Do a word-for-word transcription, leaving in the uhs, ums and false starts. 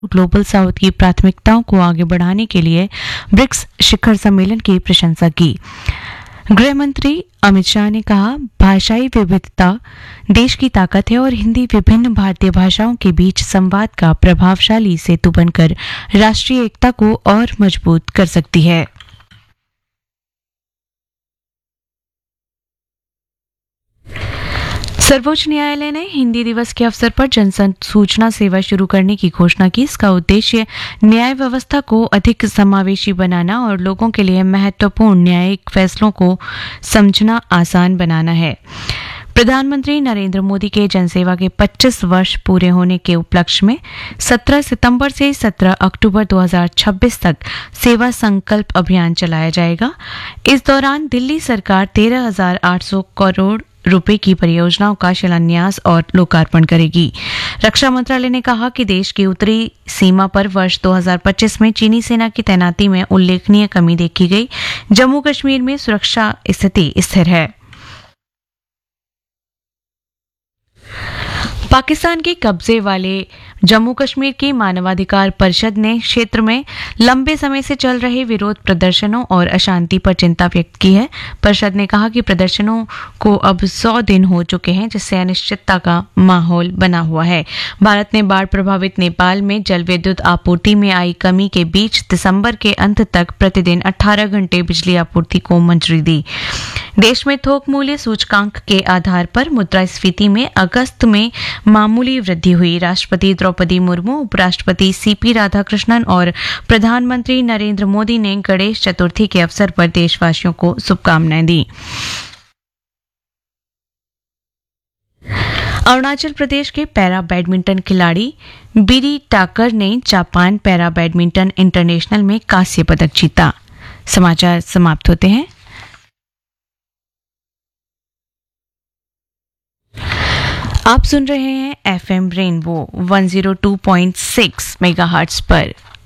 Global south की प्राथमिकताओं को आगे बढ़ाने के लिए ब्रिक्स शिखर सम्मेलन की प्रशंसा की। गृह मंत्री अमित शाह ने कहा, भाषाई विविधता देश की ताकत है और हिंदी विभिन्न भारतीय भाषाओं के बीच संवाद का प्रभावशाली सेतु बनकर राष्ट्रीय एकता को और मजबूत कर सकती है। सर्वोच्च न्यायालय ने हिंदी दिवस के अवसर पर जन सूचना सेवा शुरू करने की घोषणा की। इसका उद्देश्य न्याय व्यवस्था को अधिक समावेशी बनाना और लोगों के लिए महत्वपूर्ण न्यायिक फैसलों को समझना आसान बनाना है। प्रधानमंत्री नरेंद्र मोदी के जनसेवा के पच्चीस वर्ष पूरे होने के उपलक्ष्य में सत्रह सितंबर से सत्रह अक्टूबर दो हज़ार छब्बीस तक सेवा संकल्प अभियान चलाया जाएगा। इस दौरान दिल्ली सरकार तेरह हजार आठ सौ करोड़ रुपए की परियोजनाओं का शिलान्यास और लोकार्पण करेगी। रक्षा मंत्रालय ने कहा कि देश की उत्तरी सीमा पर वर्ष दो हज़ार पच्चीस में चीनी सेना की तैनाती में उल्लेखनीय कमी देखी गई। जम्मू कश्मीर में सुरक्षा स्थिति स्थिर है। पाकिस्तान के कब्जे वाले जम्मू कश्मीर की मानवाधिकार परिषद ने क्षेत्र में लंबे समय से चल रहे विरोध प्रदर्शनों और अशांति पर चिंता व्यक्त की है। परिषद ने कहा कि प्रदर्शनों को अब सौ दिन हो चुके हैं, जिससे अनिश्चितता का माहौल बना हुआ है। भारत ने बाढ़ प्रभावित नेपाल में जल विद्युत आपूर्ति में आई कमी के बीच दिसंबर के अंत तक प्रतिदिन अठारह घंटे बिजली आपूर्ति को मंजूरी दी। देश में थोक मूल्य सूचकांक के आधार पर मुद्रास्फीति में अगस्त में मामूली वृद्धि हुई। राष्ट्रपति द्रौपदी मुर्मू, उपराष्ट्रपति सीपी राधाकृष्णन और प्रधानमंत्री नरेंद्र मोदी ने गणेश चतुर्थी के अवसर पर देशवासियों को शुभकामनाएं दी। अरुणाचल प्रदेश के पैरा बैडमिंटन खिलाड़ी बिरी टाकर ने जापान पैरा बैडमिंटन इंटरनेशनल में कांस्य पदक जीता। समाचार समाप्त होते हैं। आप सुन रहे हैं एफएम रेनबो एक सौ दो पॉइंट छह मेगाहर्ट्ज पर।